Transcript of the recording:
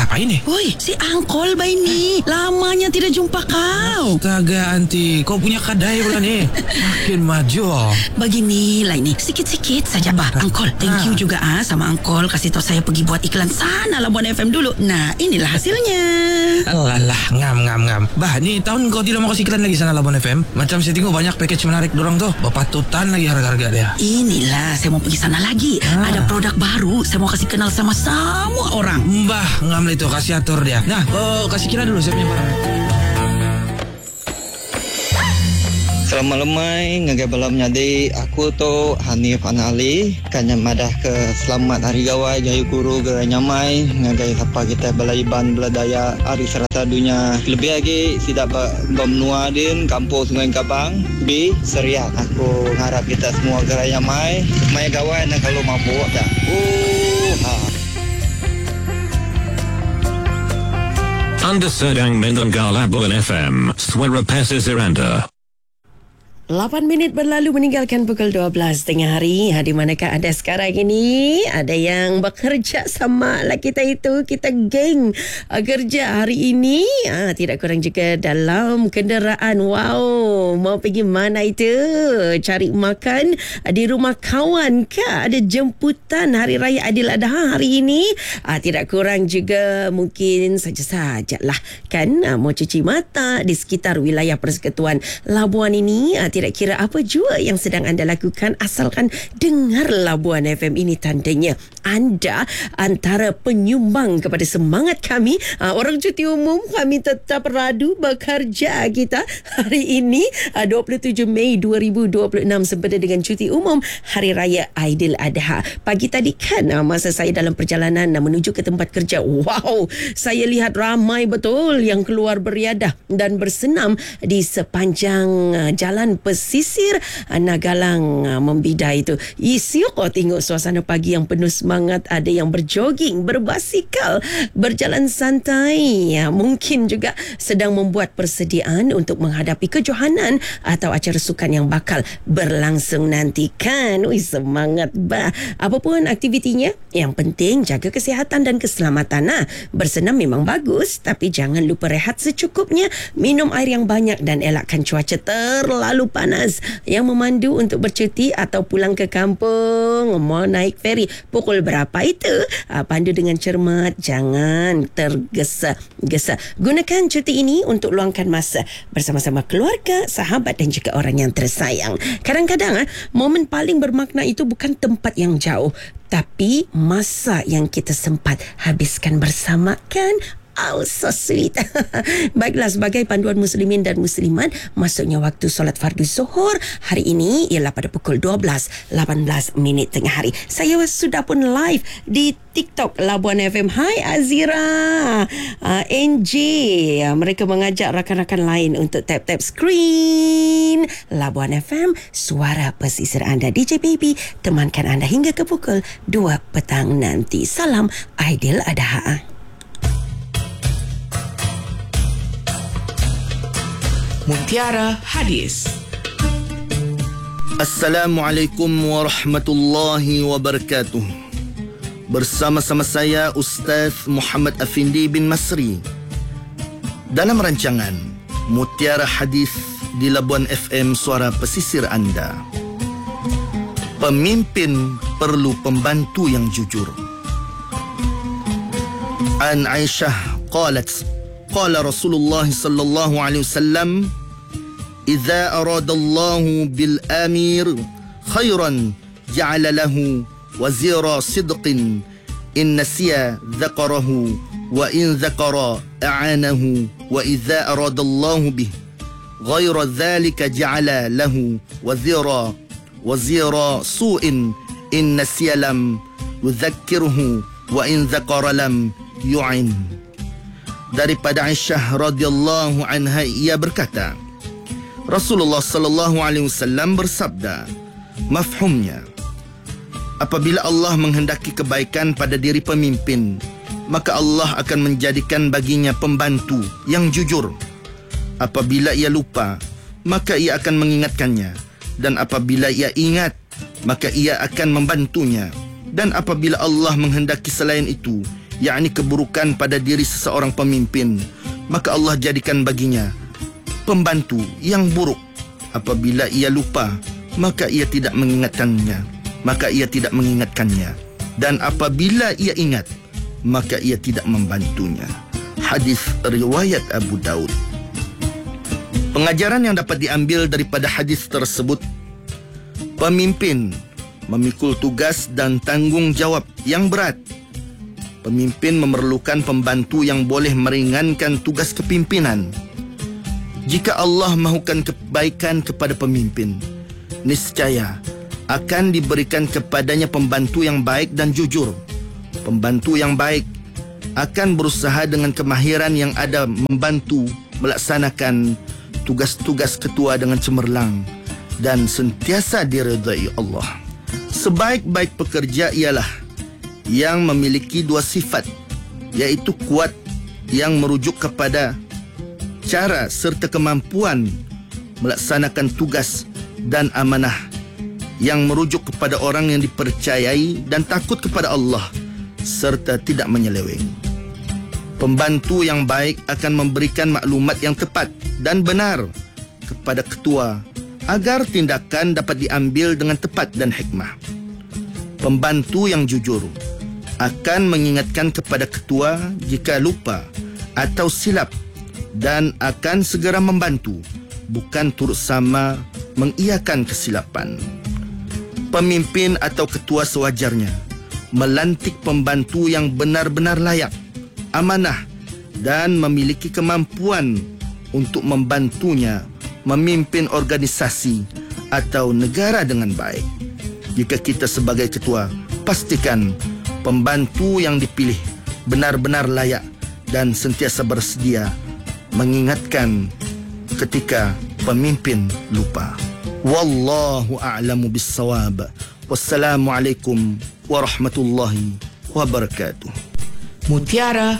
Apa ini? Woi, si Angkol bayi ni. Lamanya tidak jumpa kau. Astaga, Anti. Kau punya kedai pula ni. Makin maju. Beginilah ini. Sikit-sikit saja, Bah. Angkol, thank you juga sama Angkol. Kasih tahu saya pergi buat iklan sana Labuan FM dulu. Nah, inilah hasilnya. Alah, ngam. Bah, ni tahun kau tidak mau kasih iklan lagi sana Labuan FM? Macam saya tengok banyak package menarik dorang tuh. Bapatutan lagi harga-harga dia. Inilah, saya mau pergi sana lagi. Ada produk baru. Saya mau kasih kenal sama semua orang. Mbah, ngam itu kasih atur dia. Nah, kasih kira dulu saya punya barang. Selamat lemai ngagai balam nyadi aku tu Hanif Anali kanya madah ke selamat hari gawai jayu guru gerai nyamai ngagai siapa kita balaiban beladaya hari serata dunia lebih lagi sidak bermenua din kampung Sungai Kabang B Serian aku harap kita semua gerai nyamai mai gawai nak kalau mampu dah Anda sedang mendengar Labuan FM, Suara Pasir Anda. 8 minit berlalu meninggalkan pukul 12 tengah hari. Di manakah anda sekarang ini? Ada yang bekerja sama lah kita itu. Kita geng kerja hari ini. Tidak kurang juga dalam kenderaan. Wow, mau pergi mana itu? Cari makan di rumah kawan kah? Ada jemputan Hari Raya Aidiladha hari ini. Tidak kurang juga mungkin saja-sajalah kan mau cuci mata di sekitar wilayah Persekutuan Labuan ini. Tidak kira apa jua yang sedang anda lakukan, asalkan dengar Labuan FM ini, tandanya anda antara penyumbang kepada semangat kami. Orang cuti umum, kami tetap radu bekerja kita hari ini 27 Mei 2026 sempena dengan cuti umum Hari Raya Aidiladha. Pagi tadi kan masa saya dalam perjalanan menuju ke tempat kerja, wow, saya lihat ramai betul yang keluar beriadah dan bersenam di sepanjang jalan pesisir Nagalang Membidai itu. Isiuk tengok suasana pagi yang penuh semangat. Ada yang berjoging, berbasikal, berjalan santai. Mungkin juga sedang membuat persediaan untuk menghadapi kejohanan atau acara sukan yang bakal berlangsung nanti kan. Semangat bah. Apapun aktivitinya, yang penting jaga kesihatan dan keselamatan. Bersenam memang bagus, tapi jangan lupa rehat secukupnya, minum air yang banyak dan elakkan cuaca terlalu panas. Yang memandu untuk bercuti atau pulang ke kampung, mau naik feri pukul berapa itu, pandu dengan cermat, jangan tergesa-gesa. Gunakan cuti ini untuk luangkan masa bersama-sama keluarga, sahabat dan juga orang yang tersayang. Kadang-kadang momen paling bermakna itu bukan tempat yang jauh, tapi masa yang kita sempat habiskan bersama kan. Oh, so sweet. Baiklah, sebagai panduan muslimin dan muslimat, masuknya waktu solat fardu zuhur hari ini ialah pada pukul 12.18 tengah hari. Saya sudah pun live di TikTok Labuan FM. Hai Azira, NJ. Mereka mengajak rakan-rakan lain untuk tap-tap screen Labuan FM, suara pesisir anda. DJ Baby temankan anda hingga ke pukul 2 petang nanti. Salam Aidiladha. Mutiara Hadis. Assalamualaikum warahmatullahi wabarakatuh. Bersama-sama saya Ustaz Muhammad Afindi bin Masri dalam rancangan Mutiara Hadis di Labuan FM, suara pesisir anda. Pemimpin perlu pembantu yang jujur. An Aisyah qalat قال رسول الله صلى الله عليه وسلم إذا أراد الله بالآمير خيرا جعل له وزير صدق إن نسي ذكره وإن ذكر أعانه وإذا أراد الله به غير ذلك جعل له وزير سوء إن نسي لم يذكره وإن ذكر لم يعن. Daripada Aisyah radhiyallahu anha, ia berkata, Rasulullah sallallahu alaihi wasallam bersabda, mafhumnya, apabila Allah menghendaki kebaikan pada diri pemimpin, maka Allah akan menjadikan baginya pembantu yang jujur. Apabila ia lupa, maka ia akan mengingatkannya, dan apabila ia ingat, maka ia akan membantunya. Dan apabila Allah menghendaki selain itu, yakni keburukan pada diri seseorang pemimpin, maka Allah jadikan baginya pembantu yang buruk. Apabila ia lupa, maka ia tidak mengingatkannya. Dan apabila ia ingat, maka ia tidak membantunya. Hadis riwayat Abu Daud. Pengajaran yang dapat diambil daripada hadis tersebut, pemimpin memikul tugas dan tanggungjawab yang berat. Pemimpin memerlukan pembantu yang boleh meringankan tugas kepimpinan. Jika Allah mahukan kebaikan kepada pemimpin, niscaya akan diberikan kepadanya pembantu yang baik dan jujur. Pembantu yang baik akan berusaha dengan kemahiran yang ada membantu melaksanakan tugas-tugas ketua dengan cemerlang dan sentiasa diridai Allah. Sebaik-baik pekerja ialah yang memiliki dua sifat, iaitu kuat yang merujuk kepada cara serta kemampuan melaksanakan tugas, dan amanah yang merujuk kepada orang yang dipercayai dan takut kepada Allah serta tidak menyeleweng. Pembantu yang baik akan memberikan maklumat yang tepat dan benar kepada ketua agar tindakan dapat diambil dengan tepat dan hikmah. Pembantu yang jujur akan mengingatkan kepada ketua jika lupa atau silap dan akan segera membantu, bukan turut sama mengiyakan kesilapan. Pemimpin atau ketua sewajarnya melantik pembantu yang benar-benar layak, amanah dan memiliki kemampuan untuk membantunya memimpin organisasi atau negara dengan baik. Jika kita sebagai ketua, pastikan pembantu yang dipilih benar-benar layak dan sentiasa bersedia mengingatkan ketika pemimpin lupa. Wallahu a'lamu bis-shawab. Wassalamualaikum warahmatullahi wabarakatuh. Mutiara